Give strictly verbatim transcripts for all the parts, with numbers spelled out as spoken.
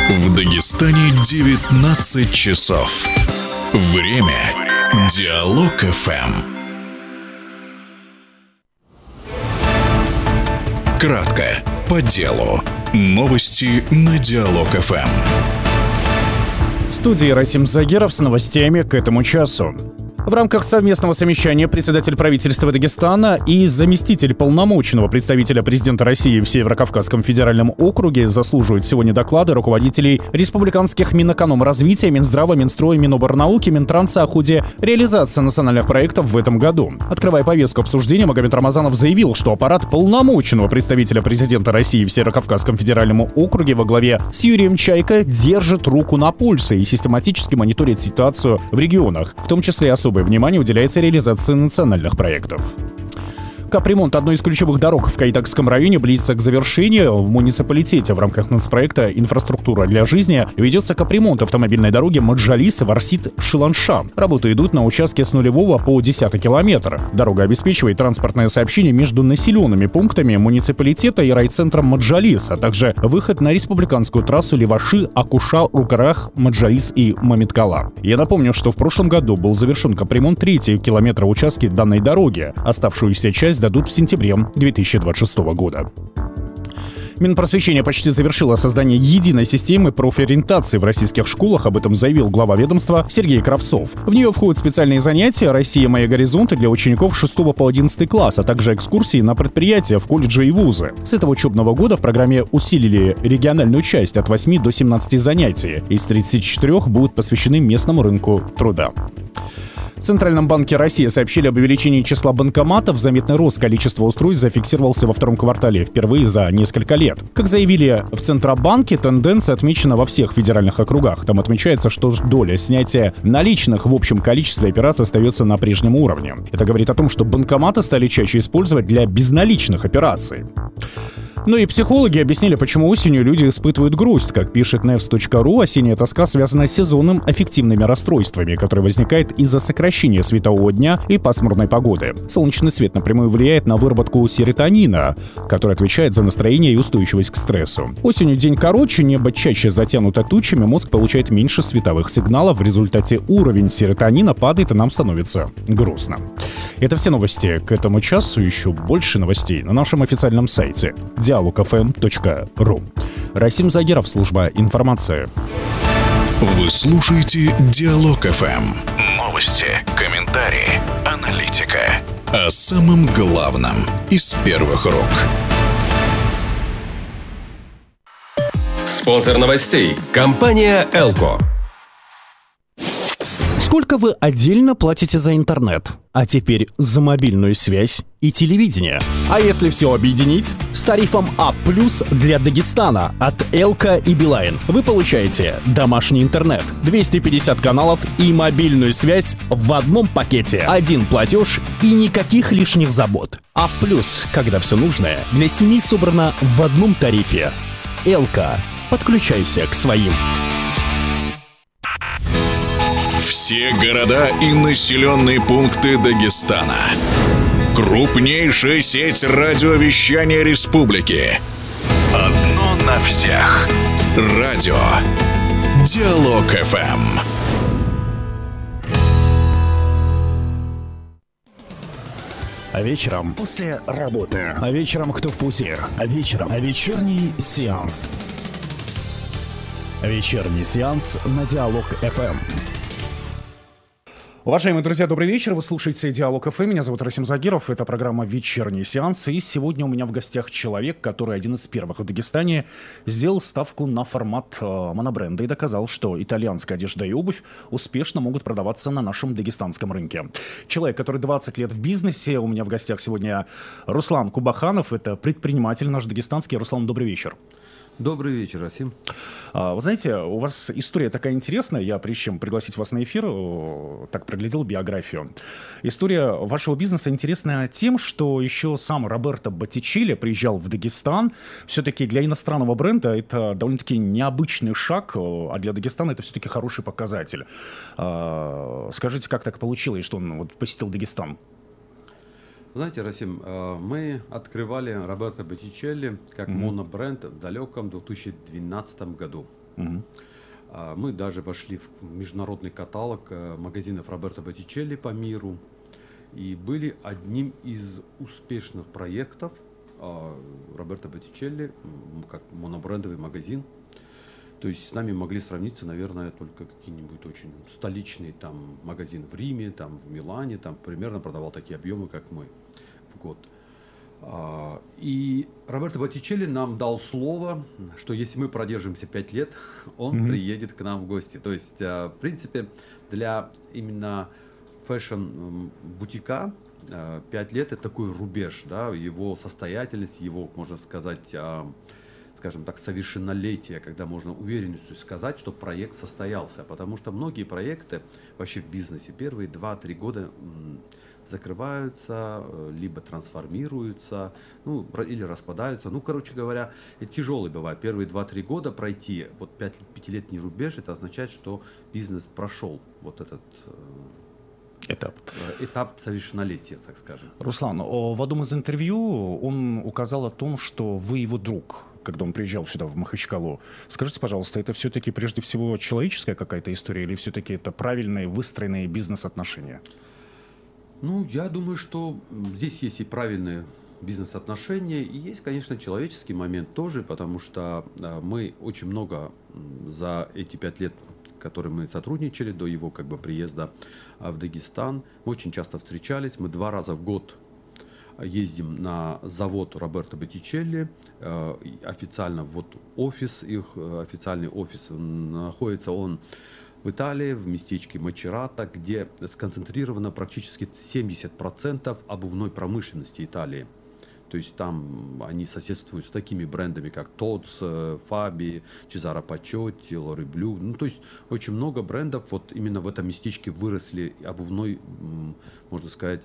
В Дагестане девятнадцать часов. Время Диалог эф эм. Кратко, по делу. Новости на Диалог эф эм. В студии Расим Загиров с новостями к этому часу. В рамках совместного совещания председатель правительства Дагестана и заместитель полномочного представителя президента России в Северо-Кавказском федеральном округе заслуживают сегодня доклады руководителей республиканских Минэкономразвития, Минздрава, Минстроя, Миноборнауки, Минтранса о ходе реализации национальных проектов в этом году. Открывая повестку обсуждения, Магомед Рамазанов заявил, что аппарат полномочного представителя президента России в Северо-Кавказском федеральном округе во главе с Юрием Чайко держит руку на пульсе и систематически мониторит ситуацию в регионах, в том числе особо внимание уделяется реализации национальных проектов. Капремонт одной из ключевых дорог в Кайтакском районе близится к завершению. В муниципалитете в рамках нацпроекта «Инфраструктура для жизни» ведется капремонт автомобильной дороги Маджалис-Варсит-Шиланша. Работы идут на участке с нулевого по десятый километр. Дорога обеспечивает транспортное сообщение между населенными пунктами муниципалитета и райцентром Маджалис, а также выход на республиканскую трассу Леваши, Акуша, Рукарах, Маджалис и Мамиткала. Я напомню, что в прошлом году был завершен капремонт третьего километра участки данной дороги. Оставшуюся часть дадут в сентябре две тысячи двадцать шестого года. Минпросвещение почти завершило создание единой системы профориентации в российских школах. Об этом заявил глава ведомства Сергей Кравцов. В нее входят специальные занятия «Россия. Мои горизонты» для учеников шестого по одиннадцатый класс, а также экскурсии на предприятия в колледжи и вузы. С этого учебного года в программе усилили региональную часть от восьми до семнадцати занятий. Из тридцати четырёх будут посвящены местному рынку труда. В Центральном банке России сообщили об увеличении числа банкоматов. Заметный рост количества устройств зафиксировался во втором квартале, впервые за несколько лет. Как заявили в Центробанке, тенденция отмечена во всех федеральных округах. Там отмечается, что доля снятия наличных в общем количестве операций остается на прежнем уровне. Это говорит о том, что банкоматы стали чаще использовать для безналичных операций. Ну и психологи объяснили, почему осенью люди испытывают грусть. Как пишет невс точка ру, осенняя тоска связана с сезонным аффективными расстройствами, которые возникают из-за сокращения светового дня и пасмурной погоды. Солнечный свет напрямую влияет на выработку серотонина, который отвечает за настроение и устойчивость к стрессу. Осенью день короче, небо чаще затянуто тучами, мозг получает меньше световых сигналов. В результате уровень серотонина падает, и нам становится грустно. Это все новости к этому часу. Еще больше новостей на нашем официальном сайте диалог эф эм точка ру. Расим Загиров, служба информации. Вы слушаете Диалог эф эм. Новости, комментарии, аналитика. О самом главном из первых рук. Спонсор новостей – компания «Элко». Сколько вы отдельно платите за интернет? А теперь за мобильную связь и телевидение. А если все объединить? С тарифом А плюс для Дагестана от Элко и Билайн вы получаете домашний интернет, двести пятьдесят каналов и мобильную связь в одном пакете. Один платеж и никаких лишних забот. А плюс, когда все нужное для семьи собрано в одном тарифе. Элко. Подключайся к своим. Все города и населенные пункты Дагестана. Крупнейшая сеть радиовещания республики. Одно на всех. Радио Диалог эф эм. А вечером после работы. А вечером кто в пути. А вечером а вечерний сеанс. Вечерний сеанс на Диалог эф эм. Уважаемые друзья, добрый вечер. Вы слушаете Диалог эф эм. Меня зовут Расим Загиров. Это программа «Вечерний сеанс». И сегодня у меня в гостях человек, который один из первых в Дагестане сделал ставку на формат э, монобренда и доказал, что итальянская одежда и обувь успешно могут продаваться на нашем дагестанском рынке. Человек, который двадцать лет в бизнесе. У меня в гостях сегодня Руслан Кубаханов. Это предприниматель наш дагестанский. Руслан, добрый вечер. Добрый вечер, Расим. Вы знаете, у вас история такая интересная. Я, прежде чем пригласить вас на эфир, так проглядел биографию. История вашего бизнеса интересная тем, что еще сам Роберто Боттичелли приезжал в Дагестан. Все-таки для иностранного бренда это довольно-таки необычный шаг, а для Дагестана это все-таки хороший показатель. Скажите, как так получилось, что он вот посетил Дагестан? Знаете, Расим, мы открывали Роберто Боттичелли как mm-hmm. монобренд в далеком две тысячи двенадцатом году. Mm-hmm. Мы даже вошли в международный каталог магазинов Роберто Боттичелли по миру и были одним из успешных проектов Роберто Боттичелли как монобрендовый магазин. То есть с нами могли сравниться, наверное, только какие-нибудь очень столичные там магазины в Риме, там в Милане, там примерно продавал такие объемы, как мы в год. И Роберто Боттичелли нам дал слово, что если мы продержимся пять лет, он mm-hmm. приедет к нам в гости. То есть, в принципе, для именно фэшн-бутика пять лет это такой рубеж, да, его состоятельность, его, можно сказать, скажем так, совершеннолетие, когда можно уверенностью сказать, что проект состоялся. Потому что многие проекты вообще в бизнесе первые два-три года закрываются, либо трансформируются, ну, или распадаются. Ну, короче говоря, это тяжелый бывает. Первые два-три года пройти вот пять, пятилетний рубеж, это означает, что бизнес прошел вот этот этап. Этап совершеннолетия, так скажем. Руслан, в одном из интервью он указал о том, что вы его друг, когда он приезжал сюда, в Махачкалу. Скажите, пожалуйста, это все-таки прежде всего человеческая какая-то история или все-таки это правильные выстроенные бизнес-отношения? Ну, я думаю, что здесь есть и правильные бизнес-отношения, и есть, конечно, человеческий момент тоже, потому что мы очень много за эти пять лет, которые мы сотрудничали до его как бы приезда в Дагестан, мы очень часто встречались, мы два раза в год ездим на завод Роберто Боттичелли, официально вот офис их, официальный офис, находится он в Италии, в местечке Мачерата, где сконцентрировано практически семьдесят процентов обувной промышленности Италии. То есть там они соседствуют с такими брендами, как Тодс, Фаби, Чезаро Пачотти, Лори Блю. Ну, то есть очень много брендов вот именно в этом местечке выросли обувной, можно сказать,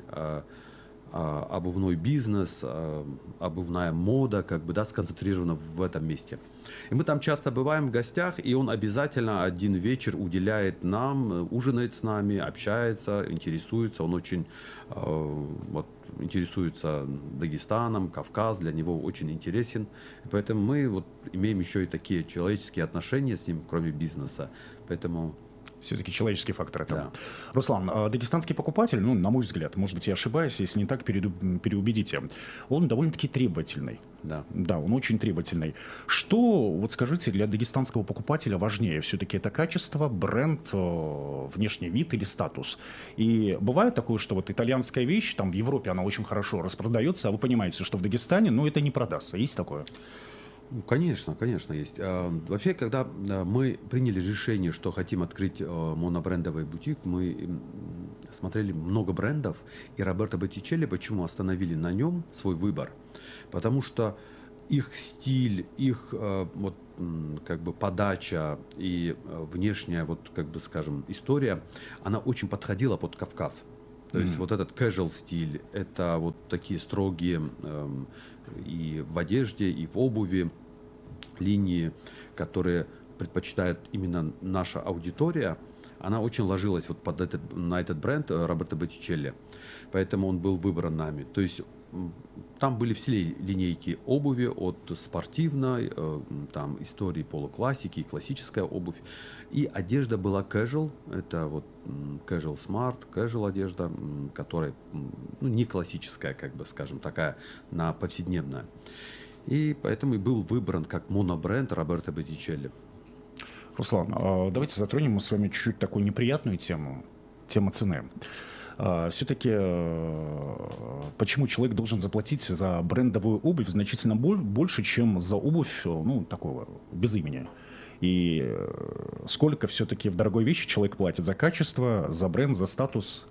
обувной бизнес, обувная мода, как бы, да, сконцентрирована в этом месте. И мы там часто бываем в гостях, и он обязательно один вечер уделяет нам, ужинает с нами, общается, интересуется. Он очень вот, интересуется Дагестаном, Кавказ, для него очень интересен. И поэтому мы вот имеем еще и такие человеческие отношения с ним, кроме бизнеса. Поэтому... Все-таки человеческий фактор это. Да. Руслан, дагестанский покупатель, ну, на мой взгляд, может быть, я ошибаюсь, если не так, переубедите, он довольно-таки требовательный. Да. Да, он очень требовательный. Что, вот скажите, для дагестанского покупателя важнее? Все-таки это качество, бренд, внешний вид или статус? И бывает такое, что вот итальянская вещь, там в Европе она очень хорошо распродается, а вы понимаете, что в Дагестане, ну, это не продастся. Есть такое? Конечно, конечно, есть. Вообще, когда мы приняли решение, что хотим открыть монобрендовый бутик, мы смотрели много брендов, и Роберто Боттичелли почему остановили на нем свой выбор? Потому что их стиль, их вот, как бы подача и внешняя, вот, как бы, скажем, история, она очень подходила под Кавказ. То есть mm-hmm. вот этот casual стиль, это вот такие строгие эм, и в одежде, и в обуви линии, которые предпочитает именно наша аудитория, она очень ложилась вот под этот, на этот бренд Роберто Боттичелли. Поэтому он был выбран нами. То есть там были все линейки обуви, от спортивной, э, там истории полуклассики, классическая обувь. И одежда была casual, это вот casual smart, casual одежда, которая ну, не классическая, как бы, скажем, такая на повседневная. И поэтому и был выбран как монобренд Роберто Боттичелли. Руслан, давайте затронем мы с вами чуть-чуть такую неприятную тему, тема цены. Все-таки почему человек должен заплатить за брендовую обувь значительно больше, чем за обувь, ну, такого, без имени? И сколько все-таки в дорогой вещи человек платит за качество, за бренд, за статус?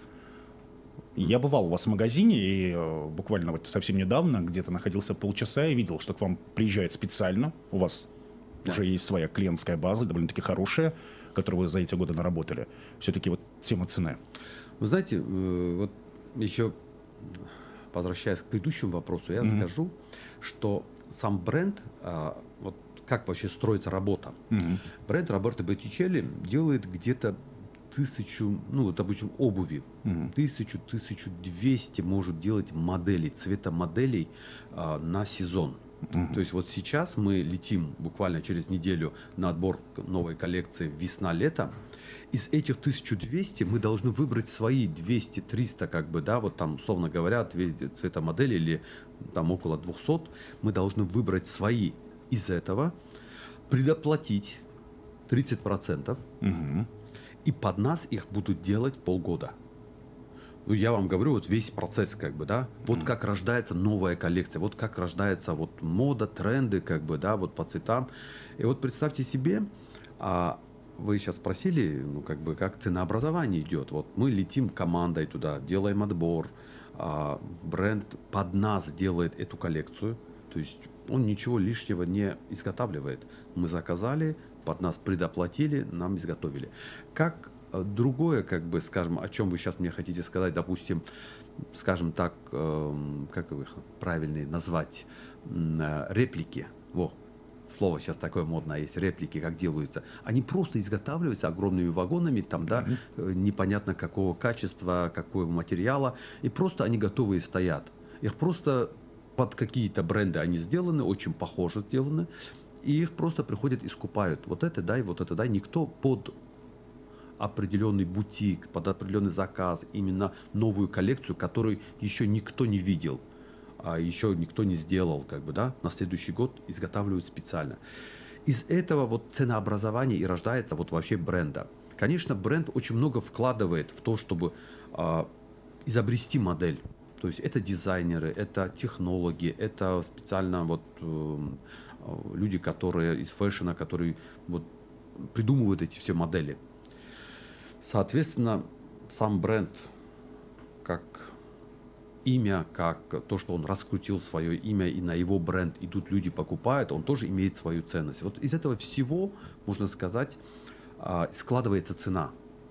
Я бывал у вас в магазине, и буквально вот совсем недавно где-то находился полчаса и видел, что к вам приезжает специально, у вас да. уже есть своя клиентская база, довольно-таки хорошая, которую вы за эти годы наработали. Все-таки вот тема цены. Вы знаете, вот еще возвращаясь к предыдущему вопросу, я mm-hmm. скажу, что сам бренд, вот как вообще строится работа. Mm-hmm. Бренд Роберто Боттичелли делает где-то тысячу, ну, допустим, обуви, Мгм. тысячу, тысячу двести может делать моделей, цвета моделей а, на сезон. То есть вот сейчас мы летим буквально через неделю на отбор к- новой коллекции весна-лето. Из этих тысяча двести мы должны выбрать свои двести-триста, как бы, да, вот там, условно говоря, две цвета модели или там около двухсот. Мы должны выбрать свои из этого, предоплатить тридцать процентов, Мгм. и под нас их будут делать полгода. Ну, я вам говорю, вот весь процесс, как бы, да, вот как рождается новая коллекция, вот как рождается вот мода, тренды, как бы, да, вот по цветам. И вот представьте себе, а, вы сейчас спросили, ну, как бы, как ценообразование идет. Вот мы летим командой туда, делаем отбор, а, бренд под нас делает эту коллекцию, то есть он ничего лишнего не изготавливает. Мы заказали, под нас предоплатили, нам изготовили. Как э, другое, как бы, скажем, о чем вы сейчас мне хотите сказать, допустим, скажем так, эм, как их правильно назвать, м, э, реплики. Во, слово сейчас такое модное есть, реплики, как делаются. Они просто изготавливаются огромными вагонами, там, да, э, непонятно какого качества, какого материала, и просто они готовые стоят. Их просто под какие-то бренды они сделаны, очень похоже сделаны, и их просто приходят и скупают. Вот это дай, вот это дай. Никто под определенный бутик, под определенный заказ, именно новую коллекцию, которую еще никто не видел, а еще никто не сделал, как бы, да, на следующий год изготавливают специально. Из этого вот ценообразования и рождается вот вообще бренда. Конечно, бренд очень много вкладывает в то, чтобы а, изобрести модель. То есть это дизайнеры, это технологи, это специально вот э, люди, которые из фэшена, которые вот придумывают эти все модели. Соответственно, сам бренд, как имя, как то, что он раскрутил свое имя, и на его бренд идут люди, покупают, он тоже имеет свою ценность. Вот из этого всего, можно сказать, складывается цена.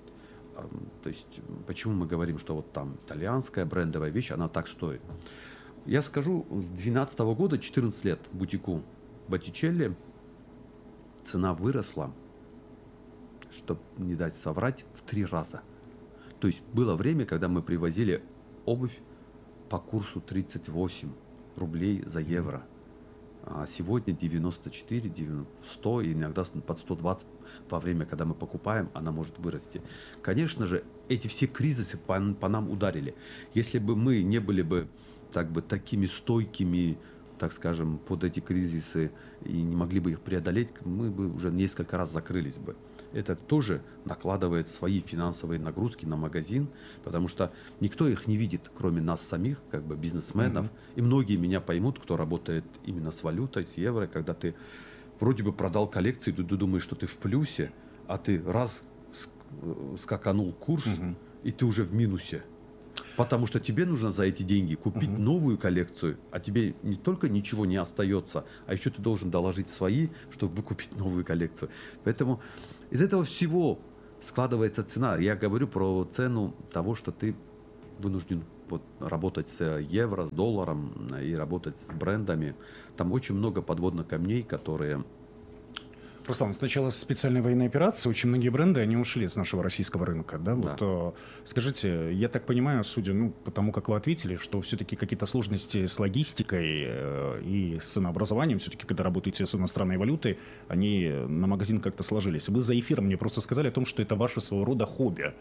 То есть, почему мы говорим, что вот там итальянская брендовая вещь, она так стоит. Я скажу, с две тысячи двенадцатого года, четырнадцать лет бутику Боттичелли, цена выросла, чтобы не дать соврать, в три раза. То есть было время, когда мы привозили обувь по курсу тридцать восемь рублей за евро. А сегодня девяносто четыре, девяносто, сто, и иногда под сто двадцать во время, когда мы покупаем, она может вырасти. Конечно же, эти все кризисы по, по нам ударили. Если бы мы не были бы, так бы такими стойкими, так скажем, под эти кризисы и не могли бы их преодолеть, мы бы уже несколько раз закрылись бы. Это тоже накладывает свои финансовые нагрузки на магазин, потому что никто их не видит, кроме нас самих, как бы бизнесменов. Mm-hmm. И многие меня поймут, кто работает именно с валютой, с евро, когда ты вроде бы продал коллекцию, ты думаешь, что ты в плюсе, а ты раз скаканул курс, mm-hmm. и ты уже в минусе. Потому что тебе нужно за эти деньги купить uh-huh. новую коллекцию, а тебе не только ничего не остается, а еще ты должен доложить свои, чтобы выкупить новую коллекцию. Поэтому из этого всего складывается цена. Я говорю про цену того, что ты вынужден вот работать с евро, с долларом и работать с брендами. Там очень много подводных камней, которые... Руслан, с начала специальной военной операции очень многие бренды, они ушли с нашего российского рынка, да? Да. Вот, скажите, я так понимаю, судя, ну, по тому, как вы ответили, что все-таки какие-то сложности с логистикой э, и с ценообразованием, все-таки, когда работаете с иностранной валютой, они на магазин как-то сложились. Вы за эфиром мне просто сказали о том, что это ваше своего рода хобби.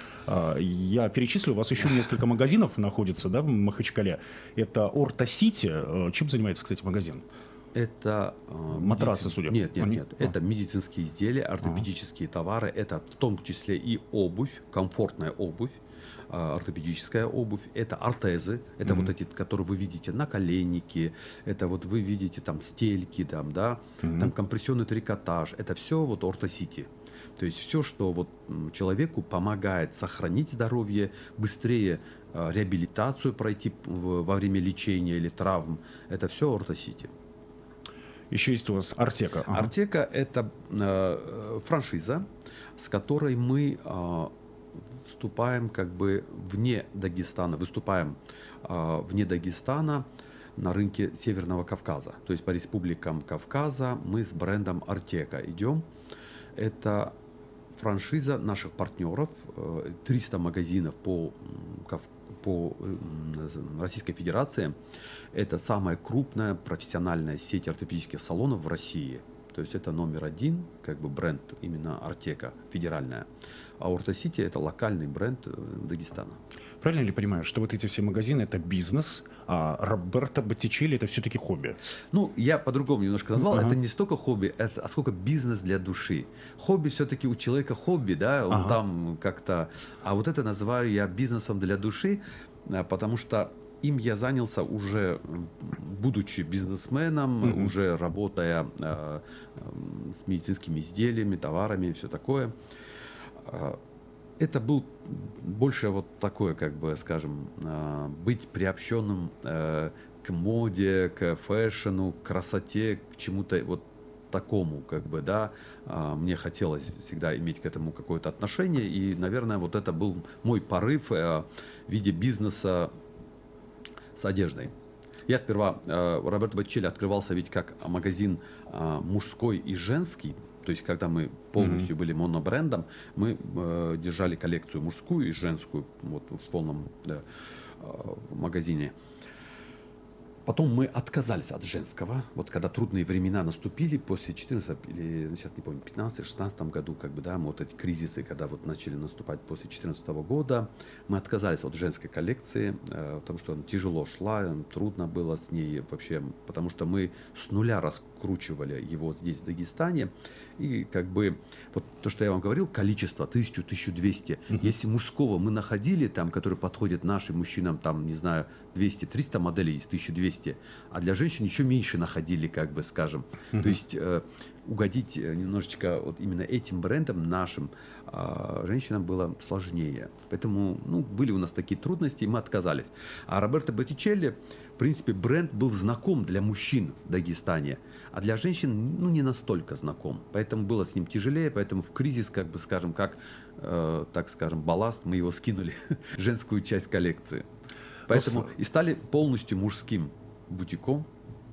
Я перечислю, у вас еще несколько магазинов находится, да, в Махачкале. Это Орто Сити. Чем занимается, кстати, магазин? Это э, матрасы, медицин... судя. Нет, нет, Они... нет. А. Это медицинские изделия, ортопедические а. товары. Это в том числе и обувь, комфортная обувь, э, ортопедическая обувь. Это ортезы. Это mm-hmm. вот эти, которые вы видите наколенники. Это вот вы видите там стельки, там, да, mm-hmm. там компрессионный трикотаж. Это все вот Орто Сити. То есть все, что вот человеку помогает сохранить здоровье, быстрее э, реабилитацию пройти в, во время лечения или травм. Это все Орто Сити. Еще есть у вас Артека. Ага. Артека – это э, франшиза, с которой мы э, вступаем как бы вне Дагестана, выступаем э, вне Дагестана на рынке Северного Кавказа. То есть по республикам Кавказа мы с брендом Артека идем. Это франшиза наших партнеров, триста магазинов по, по Российской Федерации. Это самая крупная профессиональная сеть ортопедических салонов в России. То есть это номер один, как бы бренд именно Артека, федеральная. А Ортосити это локальный бренд Дагестана. Правильно ли понимаю, что вот эти все магазины это бизнес, а Роберто Боттичелли это все-таки хобби? Ну, я по-другому немножко назвал. Ага. Это не столько хобби, это, а сколько бизнес для души. Хобби все-таки у человека хобби, да, он ага. там как-то. А вот это называю я бизнесом для души, потому что им я занялся уже, будучи бизнесменом, mm-hmm. уже работая э, э, с медицинскими изделиями, товарами и все такое. Э, это был больше вот такое, как бы, скажем, э, быть приобщенным э, к моде, к фэшну, к красоте, к чему-то вот такому, как бы, да. Э, мне хотелось всегда иметь к этому какое-то отношение, и, наверное, вот это был мой порыв э, в виде бизнеса с одеждой. Я сперва, э, Роберто Боттичелли открывался ведь как магазин э, мужской и женский, то есть когда мы полностью mm-hmm. были монобрендом, мы э, держали коллекцию мужскую и женскую вот, в полном да, э, магазине. Потом мы отказались от женского, вот когда трудные времена наступили после четырнадцатого или сейчас не помню, пятнадцатом-шестнадцатом году, как бы, да, вот эти кризисы, когда вот начали наступать после четырнадцатого года, мы отказались от женской коллекции, э, потому что она тяжело шла, трудно было с ней вообще, потому что мы с нуля раскручивали его здесь, в Дагестане, и как бы вот то, что я вам говорил, количество тысяча - тысяча двести, uh-huh. если мужского мы находили там, который подходит нашим мужчинам, там, не знаю, двести-триста моделей из тысяча двести, а для женщин еще меньше находили, как бы, скажем. Mm-hmm. То есть э, угодить немножечко вот именно этим брендам нашим э, женщинам было сложнее. Поэтому, ну, были у нас такие трудности, и мы отказались. А Роберто Боттичелли, в принципе, бренд был знаком для мужчин в Дагестане, а для женщин, ну, не настолько знаком. Поэтому было с ним тяжелее, поэтому в кризис, как бы, скажем, как, э, так скажем, балласт, мы его скинули, женскую часть коллекции. Поэтому и стали полностью мужским бутиком.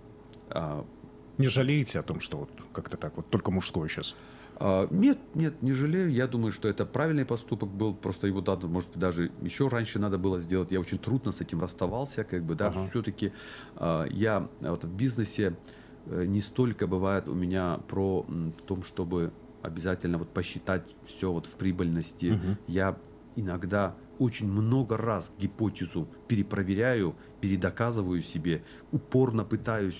Не жалеете о том, что вот как-то так вот только мужское сейчас? Нет, нет, не жалею. Я думаю, что это правильный поступок был. Просто его надо, может быть, даже еще раньше надо было сделать. Я очень трудно с этим расставался, как бы, да. Ага. Все-таки я вот в бизнесе не столько бывает у меня про том, чтобы обязательно вот посчитать все вот в прибыльности. Угу. Я иногда очень много раз гипотезу перепроверяю, передоказываю себе, упорно пытаюсь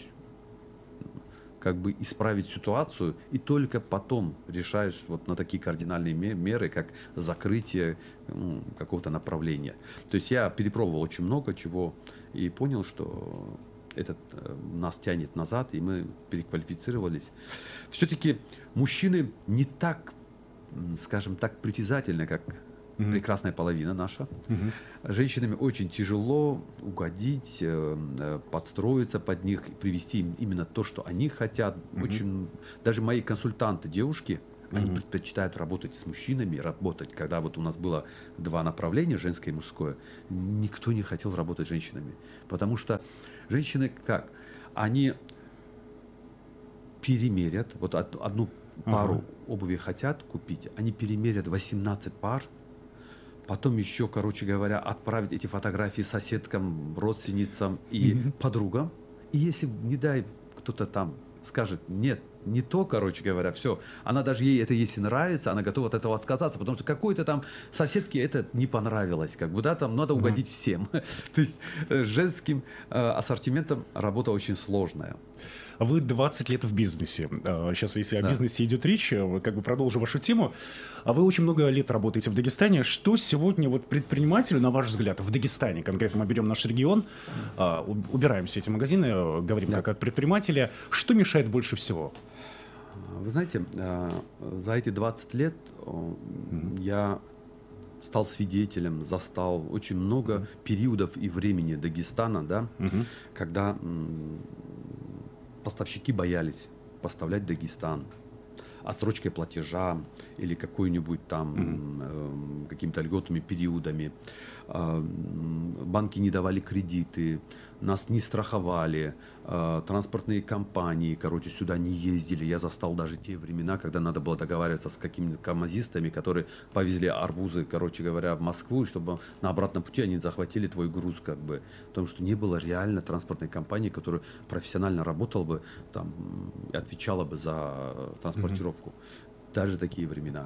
как бы исправить ситуацию, и только потом решаешь вот на такие кардинальные меры, как закрытие ну, какого-то направления. То есть я перепробовал очень много чего и понял, что это нас тянет назад, и мы переквалифицировались. Все-таки мужчины не так, скажем так, притязательны, как Mm-hmm. прекрасная половина наша. Mm-hmm. Женщинам очень тяжело угодить, подстроиться под них, привести им именно то, что они хотят. Mm-hmm. Очень, даже мои консультанты, девушки, mm-hmm. они предпочитают работать с мужчинами, работать. Когда вот у нас было два направления, женское и мужское, никто не хотел работать с женщинами. Потому что женщины как? Они перемерят, вот одну пару uh-huh. обуви хотят купить, они перемерят восемнадцать пар, потом еще, короче говоря, отправить эти фотографии соседкам, родственницам и mm-hmm. подругам. И если, не дай, кто-то там скажет, нет, не то, короче говоря, все. Она даже ей это, если нравится, она готова от этого отказаться, потому что какой-то там соседке это не понравилось. Как бы, да, там надо угодить mm-hmm. всем. То есть с женским ассортиментом работа очень сложная. Вы двадцать лет в бизнесе. Сейчас, если о да. бизнесе идет речь, как бы продолжу вашу тему. А вы очень много лет работаете в Дагестане. Что сегодня вот предпринимателю, на ваш взгляд, в Дагестане, конкретно мы берем наш регион, убираем все эти магазины, говорим да. как от предпринимателя, что мешает больше всего? Вы знаете, за эти двадцать лет mm-hmm. я стал свидетелем, застал очень много mm-hmm. периодов и времени Дагестана, да, mm-hmm. когда поставщики боялись поставлять в Дагестан отсрочкой платежа или какой-нибудь там mm-hmm. э, какими-то льготными периодами. Э, банки не давали кредиты, нас не страховали. Э, э, транспортные компании, короче, сюда не ездили. Я застал даже те времена, когда надо было договариваться с какими-то камазистами, которые повезли арбузы, короче говоря, в Москву, чтобы на обратном пути они захватили твой груз, как бы. Потому что не было реально транспортной компании, которая профессионально работала бы там и отвечала бы за транспортировку. Mm-hmm. Даже такие времена.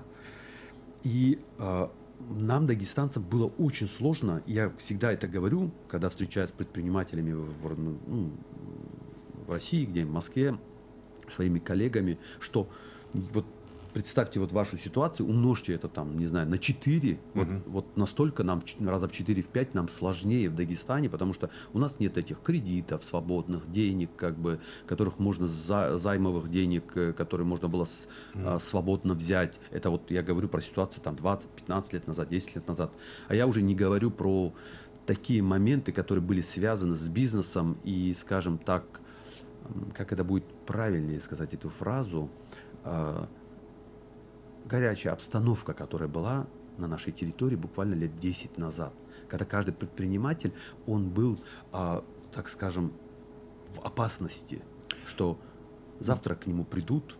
И э, нам, дагестанцам, было очень сложно, я всегда это говорю, когда встречаюсь с предпринимателями в, ну, в России, где в Москве, своими коллегами, что вот представьте вот вашу ситуацию, умножьте это там, не знаю, на четыре, uh-huh. вот, вот настолько нам, раза в четыре-пять нам сложнее в Дагестане, потому что у нас нет этих кредитов, свободных денег, как бы, которых можно, за, займовых денег, которые можно было с, uh-huh. а, свободно взять. Это вот я говорю про ситуацию там двадцать-пятнадцать лет назад, десять лет назад. А я уже не говорю про такие моменты, которые были связаны с бизнесом и, скажем так, как это будет правильнее сказать эту фразу, а, горячая обстановка, которая была на нашей территории буквально лет десять назад, когда каждый предприниматель, он был, а, так скажем, в опасности, что завтра к нему придут.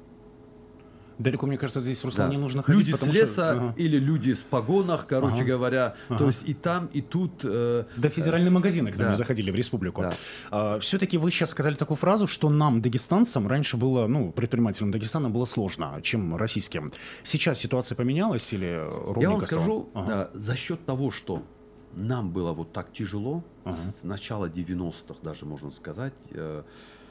Далеко, мне кажется, здесь, Руслан, да. не нужно ходить. Люди с леса что... ага. или люди с погонах, короче ага. говоря. Ага. То есть и там, и тут... Э, До федеральные магазины, когда да. мы заходили в республику. Да. А, все-таки вы сейчас сказали такую фразу, что нам, дагестанцам, раньше было, ну, предпринимателям Дагестана было сложно, чем российским. Сейчас ситуация поменялась или ровненько Я вам стало? скажу, ага. да, за счет того, что нам было вот так тяжело, ага. с начала девяностых даже, можно сказать, э,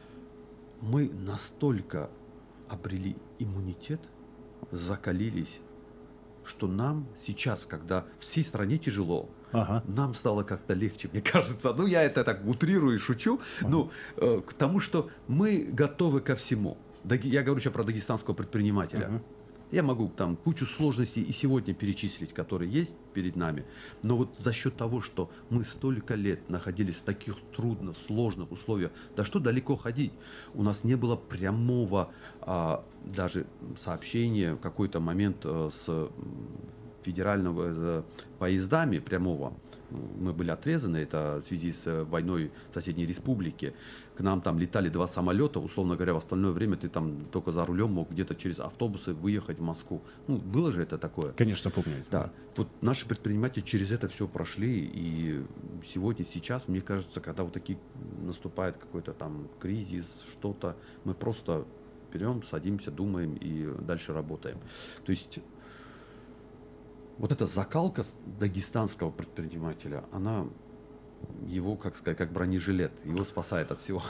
мы настолько обрели иммунитет, закалились, что нам сейчас, когда всей стране тяжело, ага. нам стало как-то легче, мне кажется. Ну, я это так утрирую и шучу, ага. ну, э, к тому, что мы готовы ко всему. Я говорю сейчас про дагестанского предпринимателя. Ага. Я могу там кучу сложностей и сегодня перечислить, которые есть перед нами. Но вот за счет того, что мы столько лет находились в таких трудных, сложных условиях, да что далеко ходить, у нас не было прямого а, даже сообщения в какой-то момент а, с федерального а, поездами прямого. Мы были отрезаны, это в связи с войной в соседней республике. К нам там летали два самолета, условно говоря, в остальное время ты там только за рулем мог где-то через автобусы выехать в Москву. Ну, было же это такое. Конечно, помню. Да. Вот наши предприниматели через это все прошли, и сегодня, сейчас, мне кажется, когда вот такие наступает какой-то там кризис, что-то, мы просто берем, садимся, думаем и дальше работаем. То есть вот эта закалка дагестанского предпринимателя, она его, как сказать, как бронежилет, его спасает от всего.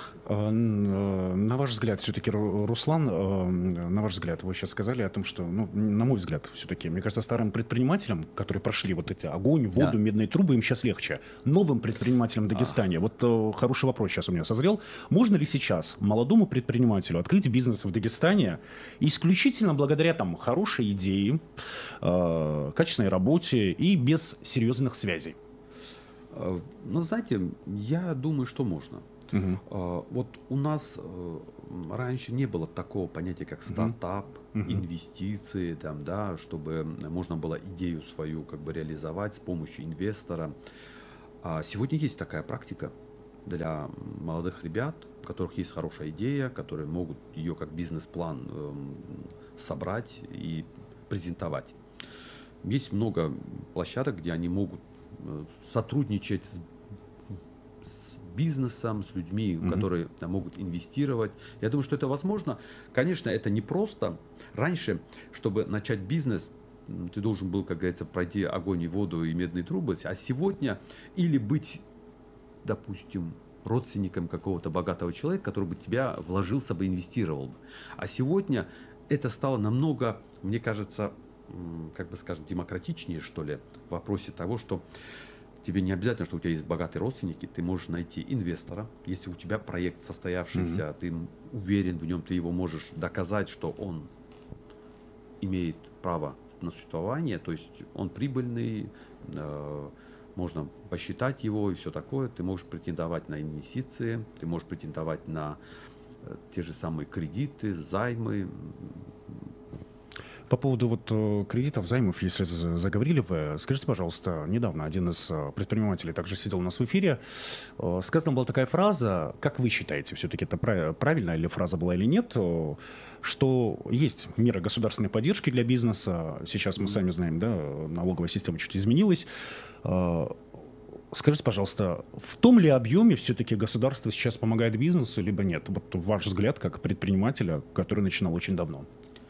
На ваш взгляд, все-таки, Руслан, на ваш взгляд, вы сейчас сказали о том, что, ну, на мой взгляд, все-таки, мне кажется, старым предпринимателям, которые прошли вот эти огонь, воду, да. медные трубы, им сейчас легче. Новым предпринимателям в Дагестане, а. вот хороший вопрос сейчас у меня созрел, можно ли сейчас молодому предпринимателю открыть бизнес в Дагестане исключительно благодаря там хорошей идее, качественной работе и без серьезных связей? Ну, знаете, я думаю, что можно. Uh-huh. Вот у нас раньше не было такого понятия, как стартап, uh-huh. инвестиции, там, да, чтобы можно было идею свою как бы реализовать с помощью инвестора. А сегодня есть такая практика для молодых ребят, у которых есть хорошая идея, которые могут ее как бизнес-план э, собрать и презентовать. Есть много площадок, где они могут сотрудничать с, с бизнесом, с людьми, mm-hmm. которые там, могут инвестировать. Я думаю, что это возможно. Конечно, это непросто. Раньше, чтобы начать бизнес, ты должен был, как говорится, пройти огонь и воду и медные трубы. А сегодня или быть, допустим, родственником какого-то богатого человека, который бы тебя вложился бы, инвестировал бы. А сегодня это стало намного, мне кажется, как бы скажем, демократичнее, что ли, в вопросе того, что тебе не обязательно, что у тебя есть богатые родственники, ты можешь найти инвестора, если у тебя проект состоявшийся, mm-hmm. ты уверен в нем, ты его можешь доказать, что он имеет право на существование, то есть он прибыльный, э, можно посчитать его и все такое, ты можешь претендовать на инвестиции, ты можешь претендовать на э, те же самые кредиты, займы. По поводу вот э, кредитов, займов, если за- заговорили вы, скажите, пожалуйста, недавно один из э, предпринимателей также сидел у нас в эфире, э, сказана была такая фраза, как вы считаете, все-таки это пра- правильная ли фраза была или нет, э, что есть меры государственной поддержки для бизнеса, сейчас мы сами знаем, да, налоговая система чуть изменилась. Э, Скажите, пожалуйста, в том ли объеме все-таки государство сейчас помогает бизнесу, либо нет? Вот ваш взгляд как предпринимателя, который начинал очень давно.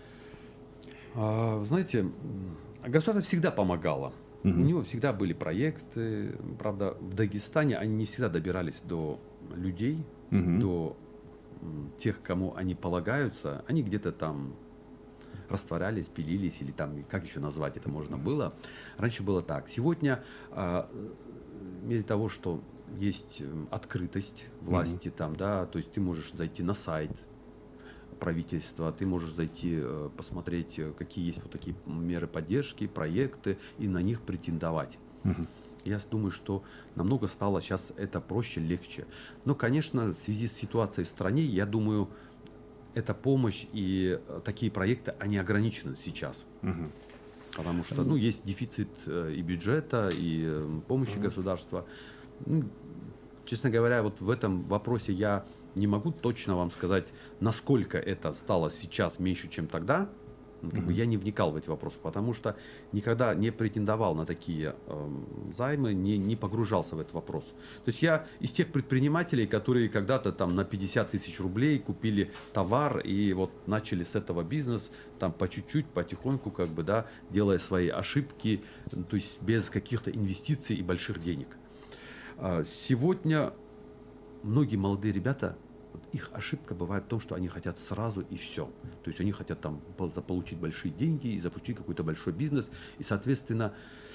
А, знаете, м, государство всегда помогало. У Мгм. него всегда были проекты. Правда, в Дагестане они не всегда добирались до людей, Мгм. до м, тех, кому они полагаются. Они где-то там растворялись, пилились, или там, как еще назвать это можно было. Раньше было так. Сегодня, а, в мере того, что есть м, открытость власти, там, да, то есть ты можешь зайти на сайт правительства, ты можешь зайти, э, посмотреть, э, какие есть вот такие меры поддержки, проекты, и на них претендовать. Мгм. Я думаю, что намного стало сейчас это проще, легче. Но, конечно, в связи с ситуацией в стране, я думаю, эта помощь и э, такие проекты, они ограничены сейчас. Мгм. Потому что, ну, есть дефицит э, и бюджета, и э, помощи государства. Ну, честно говоря, вот в этом вопросе я не могу точно вам сказать, насколько это стало сейчас меньше, чем тогда. Ну, как бы я не вникал в эти вопросы, потому что никогда не претендовал на такие эм, займы, не, не погружался в этот вопрос. То есть я из тех предпринимателей, которые когда-то там на пятьдесят тысяч рублей купили товар и вот начали с этого бизнес, там по чуть-чуть, потихоньку, как бы, да, делая свои ошибки, ну, то есть без каких-то инвестиций и больших денег. А Сегодня многие молодые ребята, вот их ошибка бывает в том, что они хотят сразу и все. То есть они хотят там пол- заполучить большие деньги и запустить какой-то большой бизнес. И, соответственно,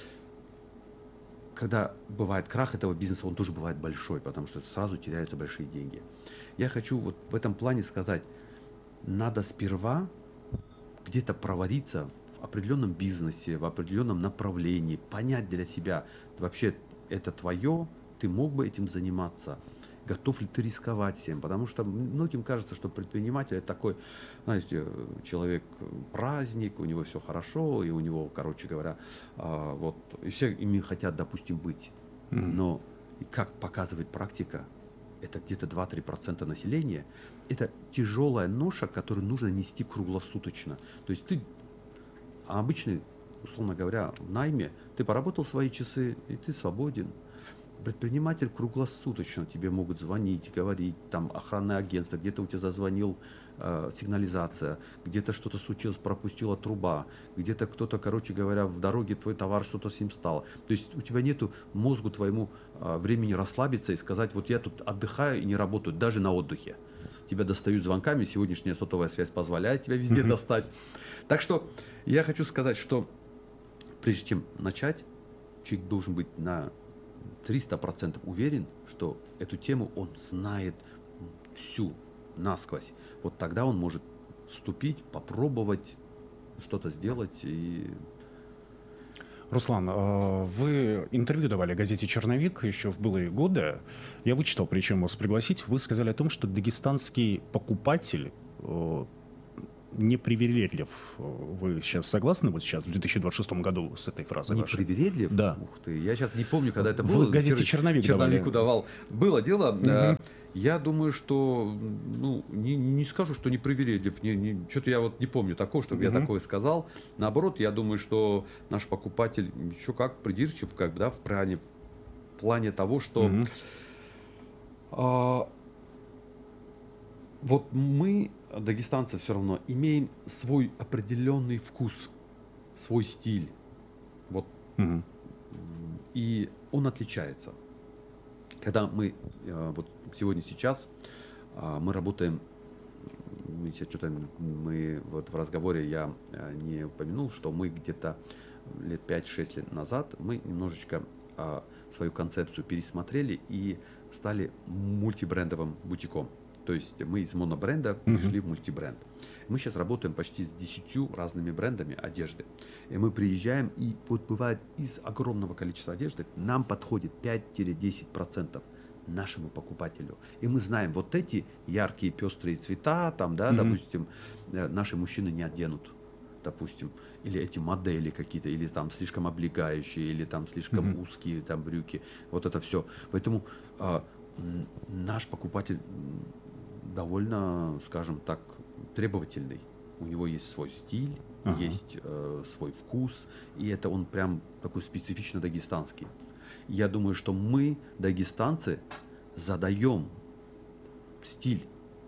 когда бывает крах этого бизнеса, он тоже бывает большой, потому что сразу теряются большие деньги. Я хочу вот в этом плане сказать, надо сперва где-то провариться в определенном бизнесе, в определенном направлении, понять для себя, вообще это твое, ты мог бы этим заниматься, готов ли ты рисковать всем, потому что многим кажется, что предприниматель это такой, знаете, человек праздник, у него все хорошо, и у него, короче говоря, а, вот, и все ими хотят, допустим, быть. Мгм. Но, и как показывает практика, это где-то два-три процента населения, это тяжелая ноша, которую нужно нести круглосуточно. То есть ты а обычный, условно говоря, в найме, ты поработал свои часы, и ты свободен. Предприниматель круглосуточно тебе могут звонить, говорить, там охранное агентство, где-то у тебя зазвонил э, сигнализация, где-то что-то случилось, пропустила труба, где-то кто-то, короче говоря, в дороге твой товар, что-то с ним стало. То есть у тебя нету мозгу твоему э, времени расслабиться и сказать, вот я тут отдыхаю и не работаю, даже на отдыхе. Тебя достают звонками, сегодняшняя сотовая связь позволяет тебя везде достать. Так что я хочу сказать, что прежде чем начать, человек должен быть на триста процентов уверен, что эту тему он знает всю, насквозь. Вот тогда он может вступить, попробовать что-то сделать. И Руслан, э, вы интервью давали газете «Черновик» еще в былые годы. Я вычитал, причем вас пригласить. Вы сказали о том, что дагестанский покупатель э, не привередлив. Вы сейчас согласны вот сейчас, в две тысячи двадцать шестом году с этой фразой не вашей? привередлив? Да. Ух ты, я сейчас не помню, когда это Вы было. в газете Чер- «Черновик» Черновику давали. давал. Было дело. э, Я думаю, что, ну, не, не скажу, что не привередлив. Не, не- что-то я вот не помню такого, чтобы я Мгм. такое сказал. Наоборот, я думаю, что наш покупатель еще как придирчив, как бы, да, в плане, в плане того, что Мгм. а, вот мы, дагестанцы, все равно имеем свой определенный вкус, свой стиль. Вот, Мгм. и он отличается. Когда мы, э, вот сегодня, сейчас, а, мы работаем, мы сейчас что-то, мы вот в разговоре я э, не упомянул, что мы где-то лет пять-шесть лет назад мы немножечко а, свою концепцию пересмотрели и стали мультибрендовым бутиком. То есть мы из монобренда перешли в мультибренд. Мы сейчас работаем почти с десятью разными брендами одежды. И мы приезжаем, и вот бывает из огромного количества одежды нам подходит пять-десять процентов нашему покупателю. И мы знаем, вот эти яркие пестрые цвета, там, да, Мгм. допустим, э, наши мужчины не оденут. допустим, или эти модели какие-то, или там слишком облегающие, или там слишком Мгм. узкие там брюки, вот это все. Поэтому а, м, наш покупатель м, довольно, скажем так, требовательный. У него есть свой стиль, Ага. есть э, свой вкус, и это он прям такой специфично дагестанский. Я думаю, что мы, дагестанцы, задаем стиль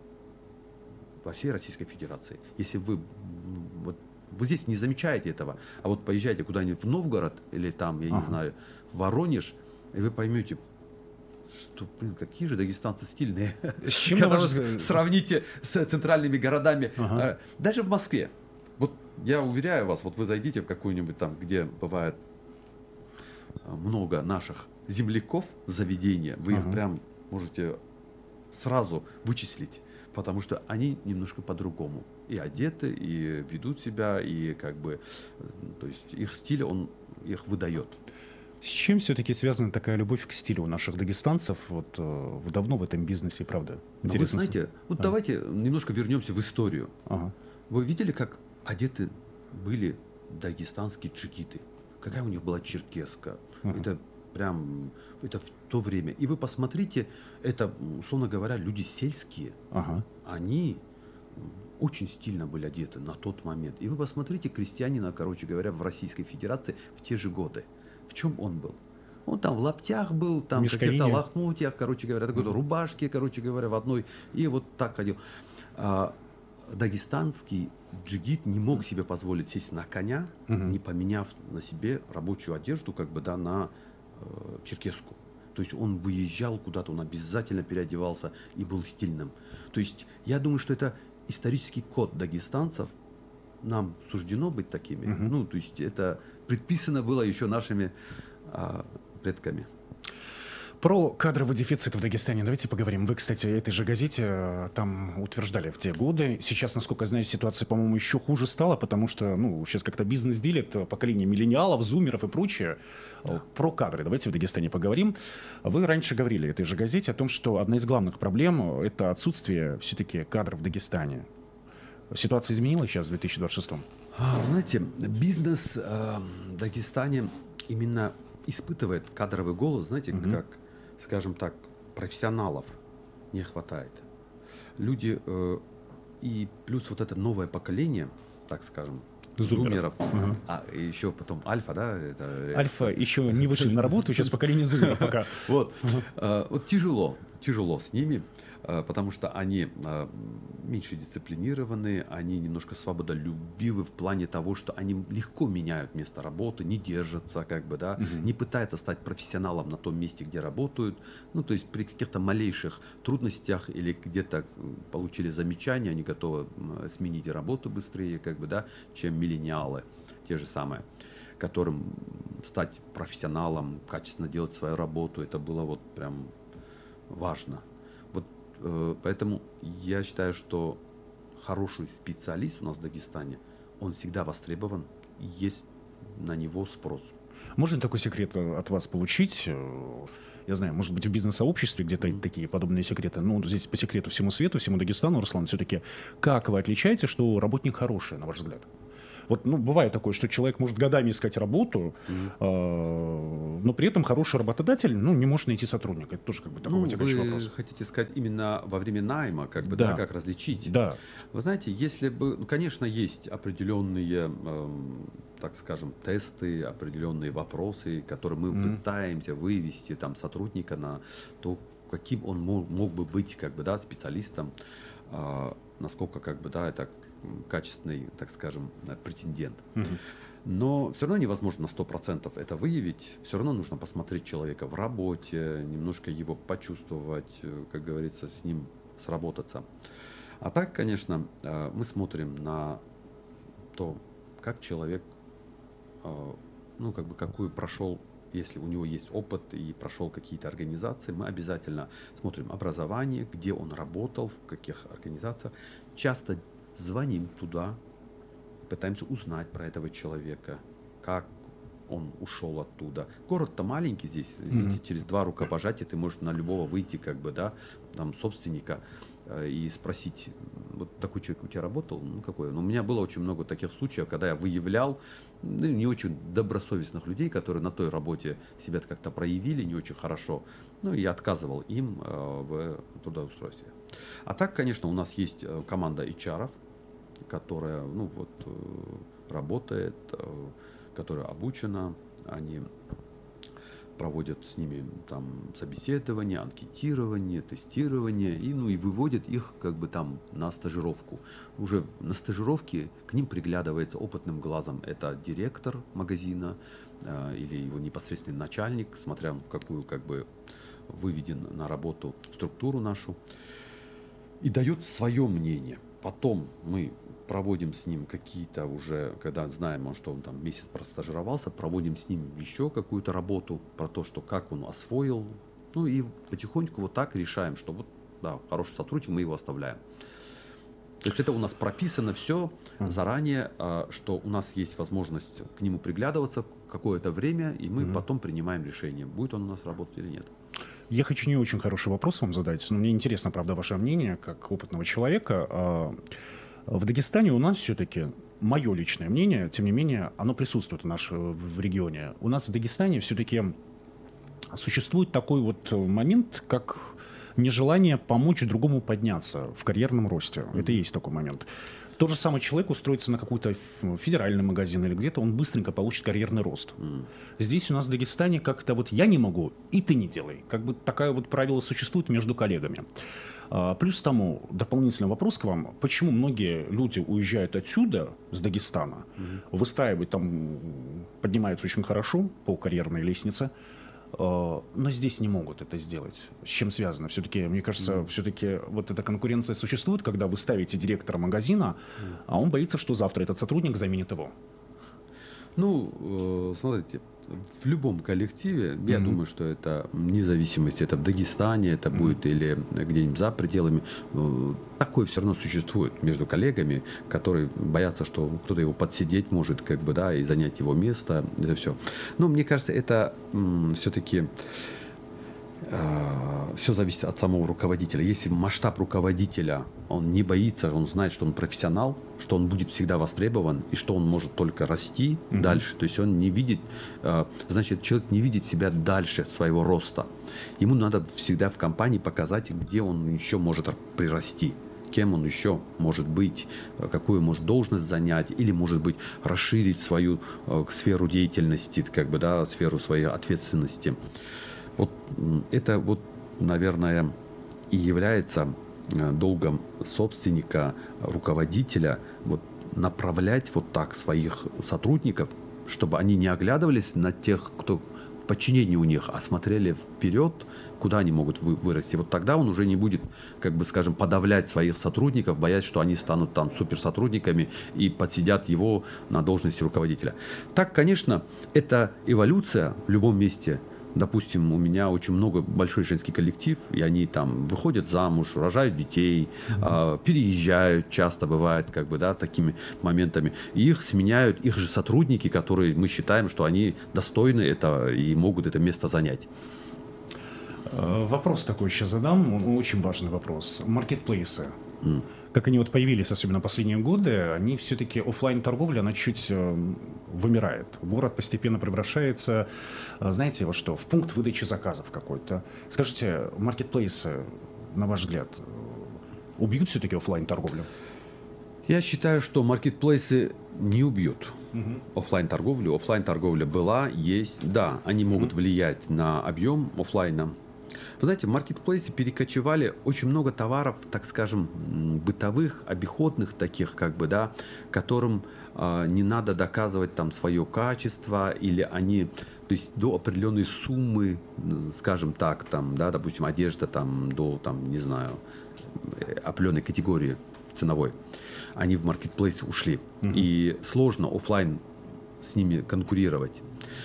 во всей Российской Федерации. Если вы м, вот вы здесь не замечаете этого, а вот поезжайте куда-нибудь в Новгород или там, я Ага. не знаю, в Воронеж, и вы поймете, что, блин, какие же дагестанцы стильные. С чем, на Когда ваш вы взгляд- сравните с центральными городами, Ага. э, даже в Москве. Вот я уверяю вас, вот вы зайдите в какую-нибудь там, где бывает э, много наших земляков заведения, вы их Ага. прям можете сразу вычислить, потому что они немножко по-другому и одеты, и ведут себя, и как бы, э, то есть их стиль, он их выдает. С чем все-таки связана такая любовь к стилю у наших дагестанцев? Вот э, вы давно в этом бизнесе, правда? Но вы Интересно. знаете, вот А. давайте немножко вернемся в историю. Ага. Вы видели, как одеты были дагестанские джигиты? Какая у них была черкеска? Ага. Это прям, это в то время. И вы посмотрите, это, условно говоря, люди сельские. Ага. Они очень стильно были одеты на тот момент. И вы посмотрите крестьянина, короче говоря, в Российской Федерации в те же годы. В чем он был? Он там в лаптях был, там в Мешковине. каких-то лохмотьях, короче говоря, такой Мгм. рубашке, короче говоря, в одной. И вот так ходил. А, дагестанский джигит не мог себе позволить сесть на коня, Мгм. не поменяв на себе рабочую одежду, как бы, да, на э, черкеску. То есть он выезжал куда-то, он обязательно переодевался и был стильным. То есть я думаю, что это исторический код дагестанцев. Нам суждено быть такими. Мгм. Ну, то есть это предписано было еще нашими а, предками. Про кадровый дефицит в Дагестане давайте поговорим. Вы, кстати, этой же газете э, там утверждали в те годы. Сейчас, насколько я знаю, ситуация, по-моему, еще хуже стала, потому что, ну, сейчас как-то бизнес делит э, поколение миллениалов, зумеров и прочее. Э, Про кадры давайте в Дагестане поговорим. Вы раньше говорили этой же газете о том, что одна из главных проблем – это отсутствие все-таки кадров в Дагестане. Ситуация изменилась сейчас в две тысячи двадцать шестом? А, знаете, бизнес э, в Дагестане именно испытывает кадровый голод, знаете, Мгм. как, скажем так, профессионалов не хватает. Люди э, и плюс вот это новое поколение, так скажем, Зумеров. зумеров, Ага. а и еще потом альфа, да, это, Альфа еще не вышли на работу, сейчас поколение зумеров пока. вот, э, вот тяжело, тяжело с ними, э, потому что они э, меньше дисциплинированы, они немножко свободолюбивы в плане того, что они легко меняют место работы, не держатся, как бы, да, Мгм. не пытаются стать профессионалом на том месте, где работают. Ну, то есть при каких-то малейших трудностях или где-то м, получили замечания, они готовы м, сменить работу быстрее, как бы, да, чем миллениалы, те же самые, которым стать профессионалом, качественно делать свою работу, это было вот прям важно. Вот э, поэтому я считаю, что хороший специалист у нас в Дагестане, он всегда востребован, и есть на него спрос. Можно такой секрет э, от вас получить? Э, Я знаю, может быть, в бизнес-сообществе где-то Мгм. такие подобные секреты. Ну, здесь по секрету всему свету, всему Дагестану, Руслан, все-таки как вы отличаете, что работник хороший, на ваш взгляд? Вот, ну, бывает такое, что человек может годами искать работу, Мгм. э, но при этом хороший работодатель, ну, не может найти сотрудника. Это тоже как бы такой Ну, вытекающий вы вопрос. хотите сказать именно во время найма, как бы, Да. да, как различить? Да. Вы знаете, если бы, ну, конечно, есть определенные, эм, так скажем, тесты, определенные вопросы, которые мы Мгм. пытаемся вывести там сотрудника на то, каким он мог, мог бы быть, как бы, да, специалистом, а, насколько, как бы, да, это м, качественный, так скажем, э, претендент. Мгм. Но все равно невозможно на сто процентов это выявить. Все равно нужно посмотреть человека в работе, немножко его почувствовать, э, как говорится, с ним сработаться. А так, конечно, э, мы смотрим на то, как человек, э, ну, как бы, какую прошел, если у него есть опыт и прошел какие-то организации, мы обязательно смотрим образование, где он работал, в каких организациях. Часто звоним туда, пытаемся узнать про этого человека, как он ушел оттуда. Город-то маленький здесь, извините, Мгм. через два рукопожатия ты можешь на любого выйти, как бы, да, там, собственника, э, и спросить, вот такой человек у тебя работал? Ну, какой? Ну, у меня было очень много таких случаев, когда я выявлял ну, не очень добросовестных людей, которые на той работе себя как-то проявили не очень хорошо. Ну, и я отказывал им э, в трудоустройстве. А так, конечно, у нас есть команда эйч ар, которая ну, вот, э, работает, э, которая обучена. Они проводят с ними там собеседование, анкетирование, тестирование и, ну, и выводят их как бы там на стажировку. Уже на стажировке к ним приглядывается опытным глазом это директор магазина э, или его непосредственный начальник, смотря в какую как бы выведен на работу структуру нашу, и дает свое мнение. Потом мы проводим с ним какие-то уже, когда знаем, что он там месяц простажировался, проводим с ним еще какую-то работу про то, что как он освоил. Ну и потихоньку вот так решаем, что вот, да, хороший сотрудник, мы его оставляем. То есть это у нас прописано все заранее, что у нас есть возможность к нему приглядываться какое-то время, и мы mm-hmm. потом принимаем решение, будет он у нас работать или нет. Я хочу не очень хороший вопрос вам задать, но мне интересно, правда, ваше мнение, как опытного человека. В Дагестане у нас все-таки, мое личное мнение, тем не менее, оно присутствует в нашем в регионе. У нас в Дагестане все-таки существует такой вот момент, как нежелание помочь другому подняться в карьерном росте. Mm-hmm. Это и есть такой момент. Тот же самый человек устроится на какой-то федеральный магазин или где-то, он быстренько получит карьерный рост. Mm. Здесь у нас в Дагестане как-то вот я не могу, и ты не делай. Как бы такое вот правило существует между коллегами. А, плюс тому, дополнительный вопрос к вам. Почему многие люди уезжают отсюда, с Дагестана, mm-hmm. выстраивают там, поднимаются очень хорошо по карьерной лестнице, но здесь не могут это сделать. С чем связано? Все-таки, мне кажется, mm. все-таки вот эта конкуренция существует, когда вы ставите директора магазина, mm. а он боится, что завтра этот сотрудник заменит его. Ну, смотрите, в любом коллективе, я mm-hmm. думаю, что это независимость, это в Дагестане, это mm-hmm. будет или где-нибудь за пределами, такое все равно существует между коллегами, которые боятся, что кто-то его подсидеть может, как бы, да, и занять его место, это все. Но мне кажется, это м, все-таки э, все зависит от самого руководителя. Если масштаб руководителя, он не боится, он знает, что он профессионал, что он будет всегда востребован и что он может только расти mm-hmm. дальше. То есть он не видит, э, значит, человек не видит себя дальше своего роста. Ему надо всегда в компании показать, где он еще может прирасти, кем он еще может быть, какую может должность занять, или, может быть, расширить свою э, сферу деятельности, как бы, да, сферу своей ответственности. Вот это, вот, наверное, и является долгом собственника, руководителя, вот, направлять вот так своих сотрудников, чтобы они не оглядывались на тех, кто в подчинении у них, а смотрели вперед, куда они могут вы, вырасти. Вот тогда он уже не будет, как бы, скажем, подавлять своих сотрудников, боясь, что они станут там суперсотрудниками и подсидят его на должности руководителя. Так, конечно, это эволюция в любом месте. Допустим, у меня очень много, большой женский коллектив, и они там выходят замуж, рожают детей, mm-hmm. э, переезжают, часто бывает, как бы, да, такими моментами. И их сменяют их же сотрудники, которые мы считаем, что они достойны этого и могут это место занять. Вопрос такой еще задам, очень важный вопрос. Маркетплейсы. Mm. Как они вот появились, особенно последние годы, они все-таки, офлайн-торговля, она чуть э, вымирает. Город постепенно превращается, э, знаете, вот что, в пункт выдачи заказов какой-то. Скажите, маркетплейсы, на ваш взгляд, убьют все-таки офлайн-торговлю? Я считаю, что маркетплейсы не убьют угу. офлайн-торговлю. Офлайн-торговля была, есть, да, они могут угу. влиять на объем офлайна. Вы знаете, в маркетплейсе перекочевали очень много товаров, так скажем, бытовых, обиходных таких, как бы, да, которым э, не надо доказывать там свое качество, или они, то есть до определенной суммы, скажем так, там, да, допустим, одежда там до, там, не знаю, определенной категории ценовой, они в маркетплейс ушли. Mm-hmm. И сложно офлайн с ними конкурировать.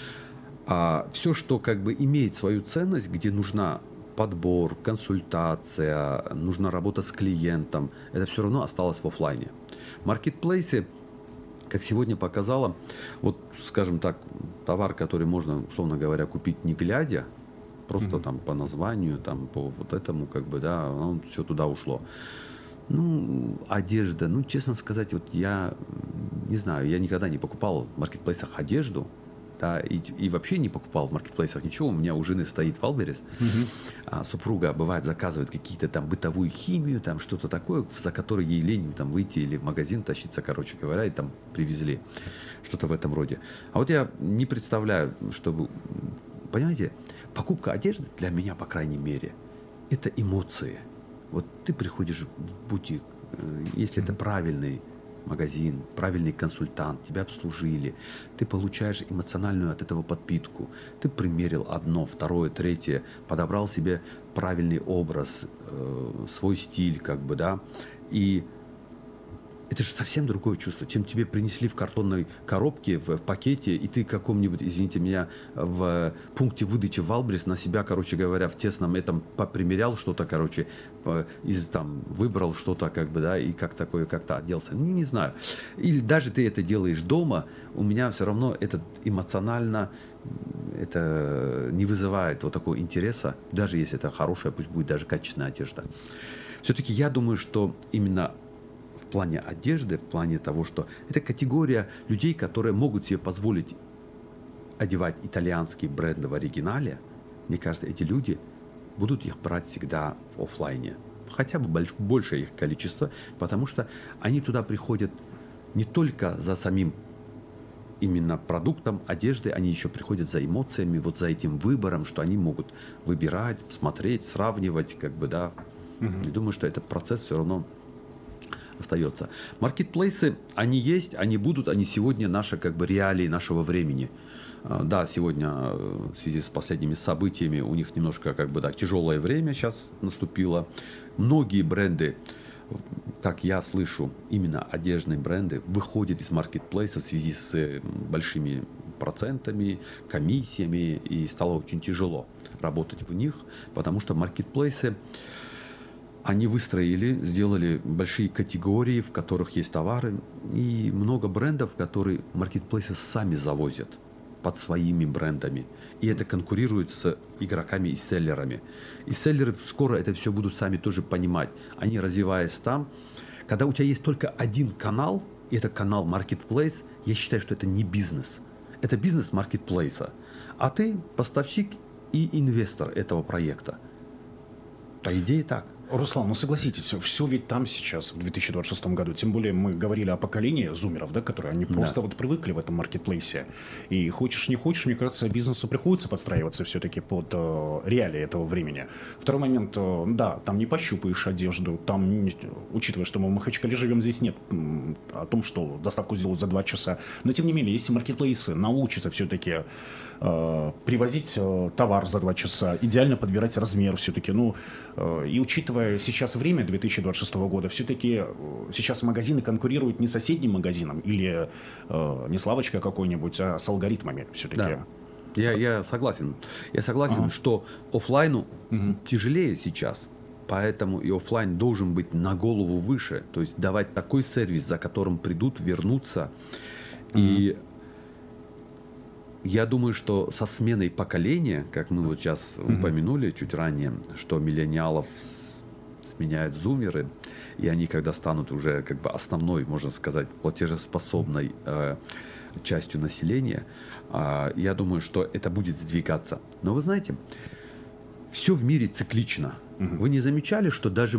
А все, что как бы имеет свою ценность, где нужна подбор, консультация, нужна работа с клиентом, это все равно осталось в офлайне. Маркетплейсы, как сегодня показало, вот, скажем так, товар, который можно, условно говоря, купить не глядя, просто mm-hmm. там по названию, там по вот этому, как бы, да, он все туда ушло. Ну, одежда, ну, честно сказать, вот я не знаю, я никогда не покупал в маркетплейсах одежду, да, и, и вообще не покупал в маркетплейсах ничего. У меня у жены стоит Валберес, uh-huh. а супруга, бывает, заказывает какие-то там бытовую химию, там что-то такое, за которое ей лень там выйти или в магазин тащиться, короче говоря, и там привезли что-то в этом роде. А вот я не представляю, чтобы, понимаете, покупка одежды для меня, по крайней мере, это эмоции. Вот ты приходишь в бутик, если это правильный магазин, правильный консультант, тебя обслужили, ты получаешь эмоциональную от этого подпитку, ты примерил одно, второе, третье, подобрал себе правильный образ, э, свой стиль, как бы, да, и это же совсем другое чувство, чем тебе принесли в картонной коробке, в, в пакете, и ты каком-нибудь, извините меня, в пункте выдачи Валберес на себя, короче говоря, в тесном этом попримерял что-то, короче, по, из, там, выбрал что-то, как бы, да, и как такое, как-то оделся. Ну, не знаю. Или даже ты это делаешь дома, у меня все равно это эмоционально, это не вызывает вот такого интереса, даже если это хорошая, пусть будет даже качественная одежда. Все-таки я думаю, что именно в плане одежды, в плане того, что это категория людей, которые могут себе позволить одевать итальянские бренды в оригинале. Мне кажется, эти люди будут их брать всегда в офлайне. Хотя бы больш, большее их количество, потому что они туда приходят не только за самим именно продуктом одежды, они еще приходят за эмоциями, вот за этим выбором, что они могут выбирать, смотреть, сравнивать, как бы, да. Угу. Я думаю, что этот процесс все равно остается. Маркетплейсы, они есть, они будут, они сегодня наши, как бы, реалии нашего времени. Да, сегодня в связи с последними событиями у них немножко, как бы, да, тяжелое время сейчас наступило. Многие бренды, как я слышу, именно одежные бренды выходят из маркетплейса в связи с большими процентами, комиссиями, и стало очень тяжело работать в них, потому что маркетплейсы, они выстроили, сделали большие категории, в которых есть товары, и много брендов, которые маркетплейсы сами завозят под своими брендами. И это конкурирует с игроками и селлерами. И селлеры скоро это все будут сами тоже понимать. Они, развиваясь там, когда у тебя есть только один канал, и это канал маркетплейс, я считаю, что это не бизнес. Это бизнес маркетплейса. А ты поставщик и инвестор этого проекта. По идее так. Руслан, ну согласитесь, все ведь там сейчас, в две тысячи двадцать шестом году. Тем более мы говорили о поколении зумеров, да, которые они просто да. вот привыкли в этом маркетплейсе. И хочешь не хочешь, мне кажется, бизнесу приходится подстраиваться все-таки под э, реалии этого времени. Второй момент, э, да, там не пощупаешь одежду, там, не, учитывая, что мы в Махачкале живем, здесь нет м, о том, что доставку сделают за два часа. Но тем не менее, если маркетплейсы научатся все-таки э, привозить э, товар за два часа, идеально подбирать размер все-таки, ну, э, и учитывая сейчас время две тысячи двадцать шестого года, все-таки сейчас магазины конкурируют не с соседним магазином или э, не с лавочкой какой-нибудь, а с алгоритмами все-таки. Да. Я, я согласен. Я согласен, ага. что офлайну угу. тяжелее сейчас, поэтому и офлайн должен быть на голову выше, то есть давать такой сервис, за которым придут, вернутся. Угу. И я думаю, что со сменой поколения, как мы вот сейчас угу. упомянули чуть ранее, что миллениалов меняют зумеры, и они, когда станут уже, как бы, основной, можно сказать, платежеспособной э, частью населения, э, я думаю, что это будет сдвигаться. Но вы знаете, все в мире циклично. Угу. Вы не замечали, что даже